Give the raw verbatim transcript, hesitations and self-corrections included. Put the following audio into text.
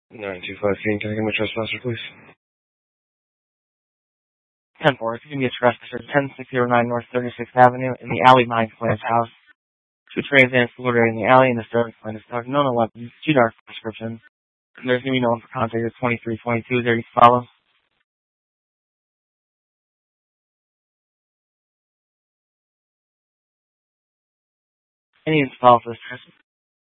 nine two five Fiend, can I get my trespasser, please? ten four, it's going to be a trespasser, ten six zero nine North thirty-sixth Avenue, in the alley behind Flynn's house. Two trays and floater in the alley, and the starting Flynn is talking no no weapons, two dark prescriptions. And there's going to be no one for contact. It's twenty-three twenty-two. Is there any follow? Any follow for this person?